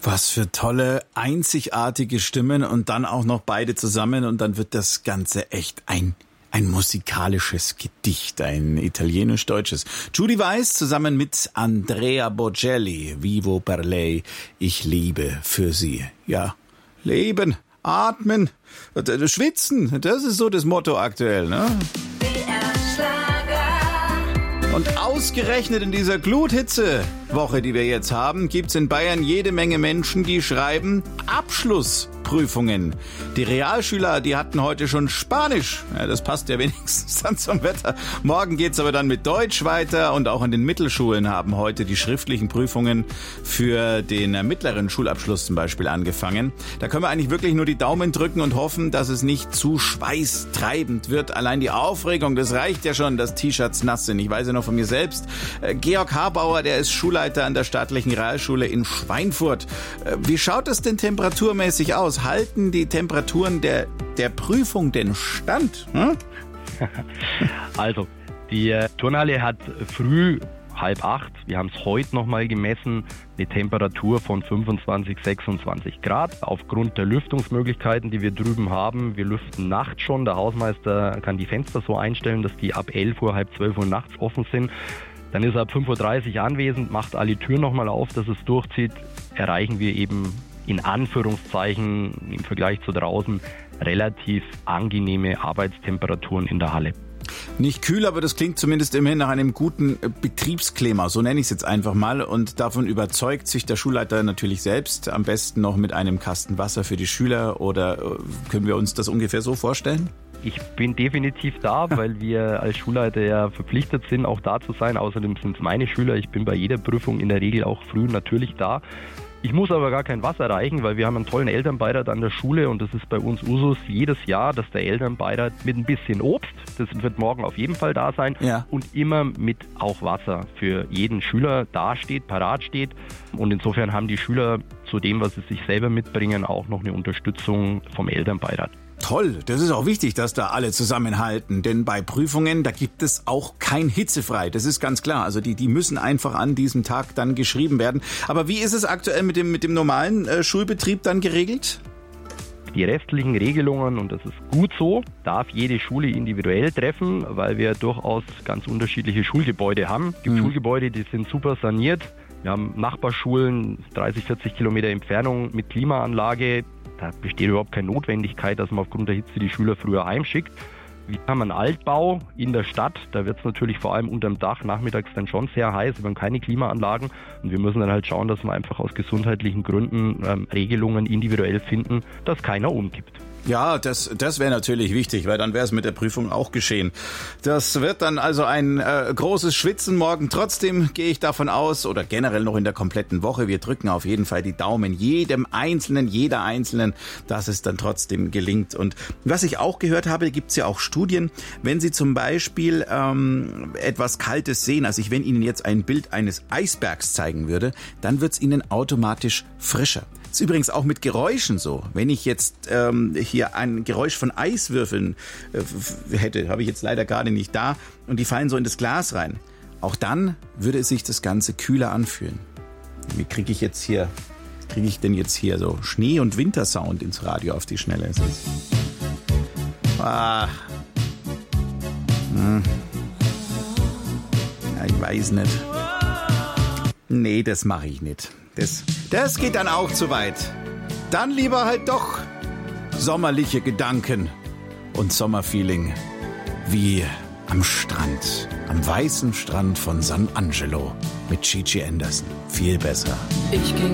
Was für tolle, einzigartige Stimmen und dann auch noch beide zusammen und dann wird das Ganze echt ein musikalisches Gedicht, ein italienisch-deutsches. Judy Weiss zusammen mit Andrea Bocelli, Vivo per lei, ich liebe für sie. Ja, leben, atmen, schwitzen, das ist so das Motto aktuell, ne? Und ausgerechnet in dieser Gluthitze-Woche, die wir jetzt haben, gibt's in Bayern jede Menge Menschen, die schreiben Abschlussprüfungen. Die Realschüler, die hatten heute schon Spanisch. Ja, das passt ja wenigstens dann zum Wetter. Morgen geht's aber dann mit Deutsch weiter und auch in den Mittelschulen haben heute die schriftlichen Prüfungen für den mittleren Schulabschluss zum Beispiel angefangen. Da können wir eigentlich wirklich nur die Daumen drücken und hoffen, dass es nicht zu schweißtreibend wird. Allein die Aufregung, das reicht ja schon, dass T-Shirts nass sind. Ich weiß ja noch von mir selbst. Georg Harbauer, der ist Schulleiter an der staatlichen Realschule in Schweinfurt. Wie schaut es denn temperaturmäßig aus? Halten die Temperaturen der Prüfung den Stand? Hm? Also, die Turnhalle hat früh 7:30, wir haben es heute nochmal gemessen, eine Temperatur von 25, 26 Grad. Aufgrund der Lüftungsmöglichkeiten, die wir drüben haben, wir lüften nachts schon. Der Hausmeister kann die Fenster so einstellen, dass die ab 11 Uhr, halb 12 Uhr nachts offen sind. Dann ist er ab 5:30 Uhr anwesend, macht alle Türen nochmal auf, dass es durchzieht. Erreichen wir eben in Anführungszeichen im Vergleich zu draußen relativ angenehme Arbeitstemperaturen in der Halle. Nicht kühl, aber das klingt zumindest immerhin nach einem guten Betriebsklima, so nenne ich es jetzt einfach mal. Und davon überzeugt sich der Schulleiter natürlich selbst, am besten noch mit einem Kasten Wasser für die Schüler. Oder können wir uns das ungefähr so vorstellen? Ich bin definitiv da, weil wir als Schulleiter ja verpflichtet sind, auch da zu sein. Außerdem sind es meine Schüler. Ich bin bei jeder Prüfung in der Regel auch früh natürlich da. Ich muss aber gar kein Wasser reichen, weil wir haben einen tollen Elternbeirat an der Schule und das ist bei uns Usus jedes Jahr, dass der Elternbeirat mit ein bisschen Obst, das wird morgen auf jeden Fall da sein, ja, und immer mit auch Wasser für jeden Schüler dasteht, parat steht. Und insofern haben die Schüler zu dem, was sie sich selber mitbringen, auch noch eine Unterstützung vom Elternbeirat. Toll, das ist auch wichtig, dass da alle zusammenhalten, denn bei Prüfungen, da gibt es auch kein hitzefrei, das ist ganz klar. Also die müssen einfach an diesem Tag dann geschrieben werden. Aber wie ist es aktuell mit dem normalen Schulbetrieb dann geregelt? Die restlichen Regelungen, und das ist gut so, darf jede Schule individuell treffen, weil wir durchaus ganz unterschiedliche Schulgebäude haben. Es gibt Schulgebäude, die sind super saniert. Wir haben Nachbarschulen, 30, 40 Kilometer Entfernung mit Klimaanlage. Da besteht überhaupt keine Notwendigkeit, dass man aufgrund der Hitze die Schüler früher heimschickt. Wir haben einen Altbau in der Stadt, da wird es natürlich vor allem unterm Dach nachmittags dann schon sehr heiß, wir haben keine Klimaanlagen und wir müssen dann halt schauen, dass wir einfach aus gesundheitlichen Gründen Regelungen individuell finden, dass keiner umkippt. Ja, das wäre natürlich wichtig, weil dann wäre es mit der Prüfung auch geschehen. Das wird dann also ein großes Schwitzen morgen. Trotzdem gehe ich davon aus, oder generell noch in der kompletten Woche, wir drücken auf jeden Fall die Daumen jeder Einzelnen, dass es dann trotzdem gelingt. Und was ich auch gehört habe, gibt's ja auch Studien, wenn Sie zum Beispiel etwas Kaltes sehen, also wenn Ihnen jetzt ein Bild eines Eisbergs zeigen würde, dann wird's Ihnen automatisch frischer. Das ist übrigens auch mit Geräuschen so. Wenn ich jetzt hier ein Geräusch von Eiswürfeln hätte, habe ich jetzt leider gerade nicht da, und die fallen so in das Glas rein, auch dann würde es sich das Ganze kühler anfühlen. Wie kriege ich denn jetzt hier so Schnee- und Wintersound ins Radio auf die Schnelle? Ja, ich weiß nicht. Nee, das mache ich nicht. Das geht dann auch zu weit. Dann lieber halt doch sommerliche Gedanken und Sommerfeeling wie am Strand, am weißen Strand von San Angelo mit Gigi Anderson. Viel besser.